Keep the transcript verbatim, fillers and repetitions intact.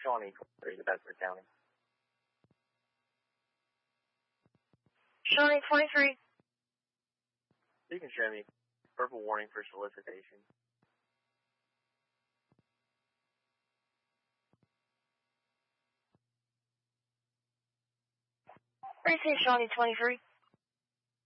Shawnee twenty-three, the Bedford County. Shawnee twenty-three. You can show me purple warning for solicitation. Precinct Shawnee twenty-three.